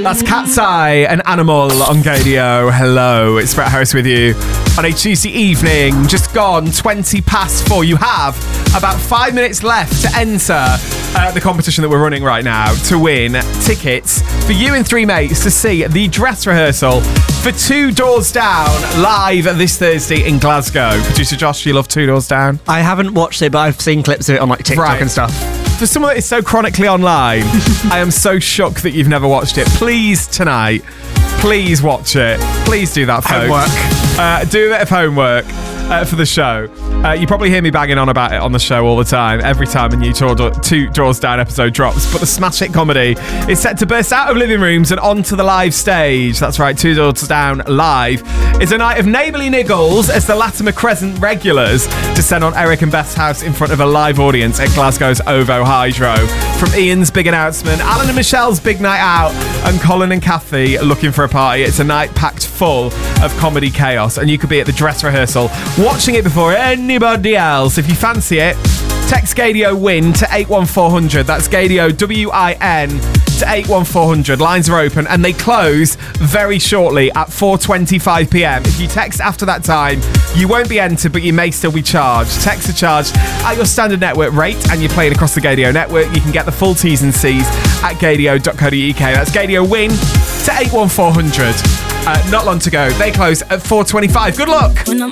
That's Cat's Eye, an animal on Gaydio. Hello, it's Brett Harris with you on a Tuesday evening. Just gone 20 past 4. You have about 5 minutes left to enter the competition that we're running right now to win tickets for you and 3 mates to see the dress rehearsal for Two Doors Down live this Thursday in Glasgow. Producer Josh, do you love Two Doors Down? I haven't watched it, but I've seen clips of it on like TikTok and stuff. For someone that is so chronically online, I am so shocked that you've never watched it. Please, tonight, please watch it. Please do that, folks. Homework. Do a bit of homework for the show. You probably hear me banging on about it on the show all the time, every time a new Two Doors Down episode drops. But the smash hit comedy is set to burst out of living rooms and onto the live stage. That's right, Two Doors Down Live is a night of neighbourly niggles as the Latimer Crescent regulars descend on Eric and Beth's house in front of a live audience at Glasgow's OVO Hydro. From Ian's big announcement, Alan and Michelle's big night out, and Colin and Kathy looking for a party, it's a night packed full of comedy chaos, and you could be at the dress rehearsal watching it before anybody else. If you fancy it, text Gaydio WIN to 81400. That's Gaydio WIN to 81400. Lines are open and they close very shortly at 4:25pm. If you text after that time, you won't be entered, but you may still be charged. Texts are charged at your standard network rate, and you're playing across the Gaydio network. You can get the full T's and C's at gaydio.co.uk. That's Gaydio WIN to 81400. Not long to go. They close at 4:25. Good luck.